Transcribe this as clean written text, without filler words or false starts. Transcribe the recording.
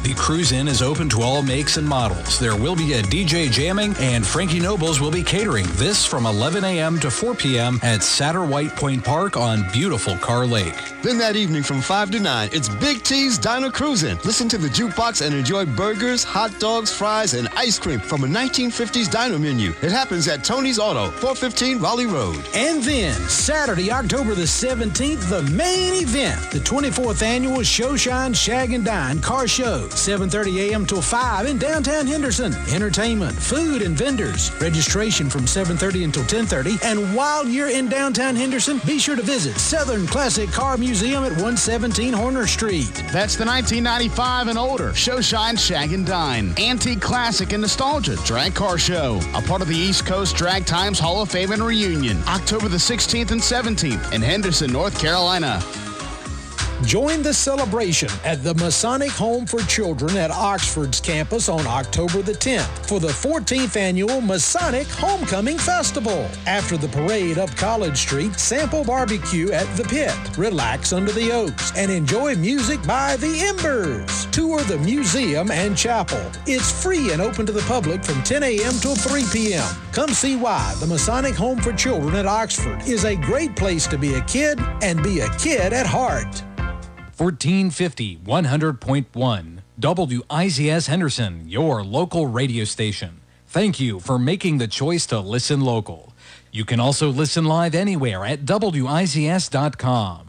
The Cruise Inn is open to all makes and models. There will be a DJ jamming, and Frankie Nobles will be catering. This from 11 a.m. to 4 p.m. at Satterwhite Point Park on beautiful Carr Lake. Then that evening from 5 to 9, it's Big T's Diner Cruisin'. Listen to the jukebox and enjoy burgers, hot dogs, fries, and ice cream from a 1950s diner menu. It happens at Tony's Auto, 415 Raleigh Road. And then, Saturday, October the 17th, the main event, the 24th Annual Show Shine Shag and Dine Car Show, 7:30 a.m. till 5 in downtown Henderson. Entertainment, food, and vendors. Registration from 7:30 until 10:30. And while you're in downtown Henderson, be sure to visit Southern Classic Car Museum at 117 Horner Street. That's the 1995 and older Show Shine Shag and Dine. Antique Classic and Nostalgia Drag Car Show. A part of the East Coast Drag Times Hall of Fame and Reunion. October the 16th and 17th in Henderson, North Carolina. Join the celebration at the Masonic Home for Children at Oxford's campus on October the 10th for the 14th Annual Masonic Homecoming Festival. After the parade up College Street, sample barbecue at the Pit, relax under the oaks, and enjoy music by the Embers. Tour the museum and chapel. It's free and open to the public from 10 a.m. till 3 p.m. Come see why the Masonic Home for Children at Oxford is a great place to be a kid and be a kid at heart. 1450 100.1 WICS Henderson, your local radio station. Thank you for making the choice to listen local. You can also listen live anywhere at WICS.com.